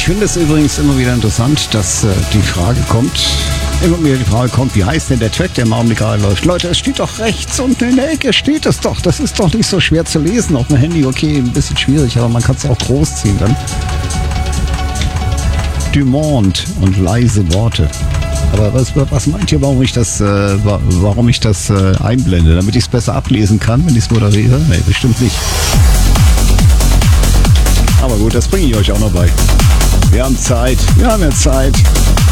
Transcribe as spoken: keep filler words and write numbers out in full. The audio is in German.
Ich finde es übrigens immer wieder interessant, dass äh, die Frage kommt, immer wieder die Frage kommt, wie heißt denn der Track, der im Augenblick gerade läuft? Leute, es steht doch rechts unten in der Ecke, steht es doch. Das ist doch nicht so schwer zu lesen auf dem Handy. Okay, ein bisschen schwierig, aber man kann es auch groß ziehen dann. Dumont und leise Worte. Aber was, was meint ihr, warum ich das, äh, warum ich das äh, einblende? Damit ich es besser ablesen kann, wenn ich es moderiere? Nee, bestimmt nicht. Aber gut, das bringe ich euch auch noch bei. Wir haben Zeit. Wir haben ja Zeit.